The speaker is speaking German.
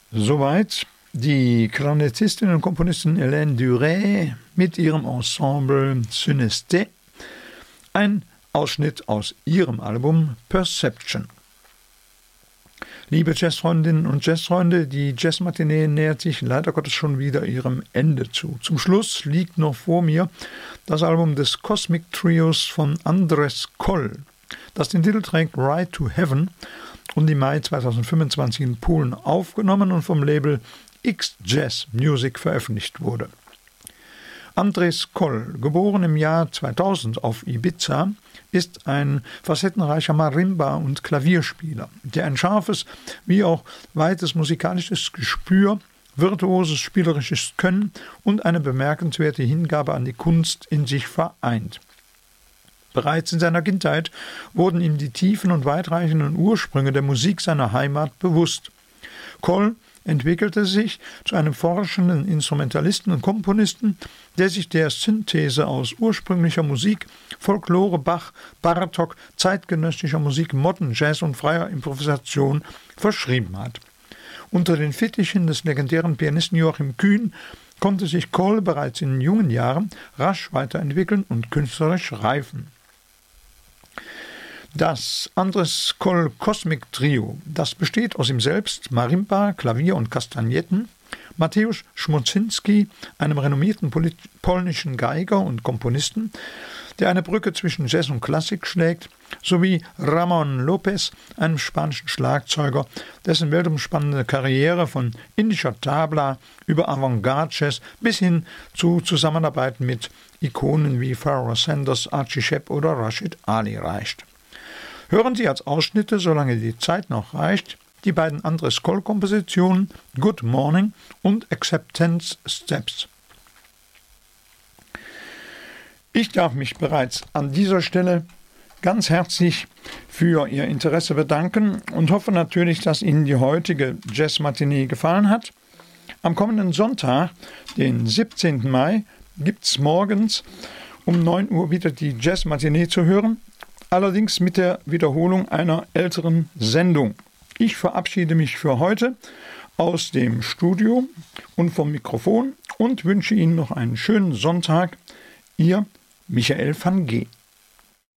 Soweit die Klarinettistin und Komponistin Hélène Durey mit ihrem Ensemble Synesthé. Ein Ausschnitt aus ihrem Album Perception. Liebe Jazzfreundinnen und Jazzfreunde, die Jazzmatinee nähert sich leider Gottes schon wieder ihrem Ende zu. Zum Schluss liegt noch vor mir das Album des Cosmic Trios von Andres Koll, das den Titel trägt Ride to Heaven und im Mai 2025 in Polen aufgenommen und vom Label X-Jazz Music veröffentlicht wurde. Andres Koll, geboren im Jahr 2000 auf Ibiza, ist ein facettenreicher Marimba- und Klavierspieler, der ein scharfes wie auch weites musikalisches Gespür, virtuoses spielerisches Können und eine bemerkenswerte Hingabe an die Kunst in sich vereint. Bereits in seiner Kindheit wurden ihm die tiefen und weitreichenden Ursprünge der Musik seiner Heimat bewusst. Koll entwickelte sich zu einem forschenden Instrumentalisten und Komponisten, der sich der Synthese aus ursprünglicher Musik, Folklore, Bach, Bartok, zeitgenössischer Musik, Modern Jazz und freier Improvisation verschrieben hat. Unter den Fittichen des legendären Pianisten Joachim Kühn konnte sich Koll bereits in jungen Jahren rasch weiterentwickeln und künstlerisch reifen. Das Andres Koll Cosmic Trio, das besteht aus ihm selbst, Marimba, Klavier und Kastagnetten, Mateusz Szmociński, einem renommierten polnischen Geiger und Komponisten, der eine Brücke zwischen Jazz und Klassik schlägt, sowie Ramon Lopez, einem spanischen Schlagzeuger, dessen weltumspannende Karriere von indischer Tabla über Avantgarde-Jazz bis hin zu Zusammenarbeiten mit Ikonen wie Pharoah Sanders, Archie Shepp oder Rashid Ali reicht. Hören Sie als Ausschnitte, solange die Zeit noch reicht, die beiden Andres Koll-Kompositionen Good Morning und Acceptance Steps. Ich darf mich bereits an dieser Stelle ganz herzlich für Ihr Interesse bedanken und hoffe natürlich, dass Ihnen die heutige Jazz-Matinee gefallen hat. Am kommenden Sonntag, den 17. Mai, gibt es morgens um 9 Uhr wieder die Jazz-Matinee zu hören. Allerdings mit der Wiederholung einer älteren Sendung. Ich verabschiede mich für heute aus dem Studio und vom Mikrofon und wünsche Ihnen noch einen schönen Sonntag. Ihr Michael van G.